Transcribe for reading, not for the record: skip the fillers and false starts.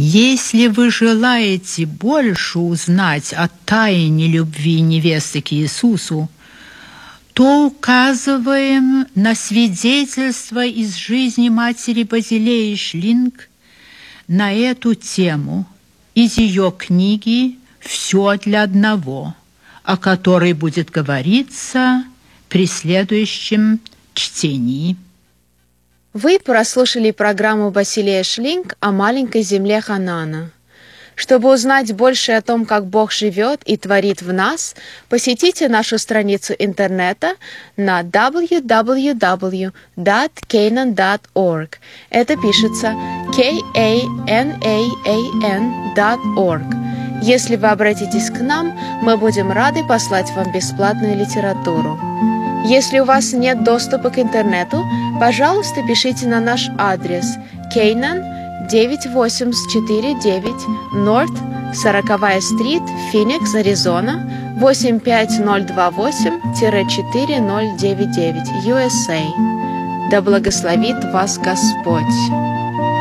Если вы желаете больше узнать о тайне любви невесты к Иисусу, то указываем на свидетельство из жизни матери Базилеи Шлинг на эту тему из ее книги «Все для одного», о которой будет говориться при следующем чтении. Вы прослушали программу Басилея Шлинг о маленькой земле Ханаана. Чтобы узнать больше о том, как Бог живет и творит в нас, посетите нашу страницу интернета на www.canaan.org. Это пишется Kanaan.org. Если вы обратитесь к нам, мы будем рады послать вам бесплатную литературу. Если у вас нет доступа к интернету, пожалуйста, пишите на наш адрес Canaan 9849 North 40-я стрит, Финикс, Аризона 85028-4099, USA. Да благословит вас Господь!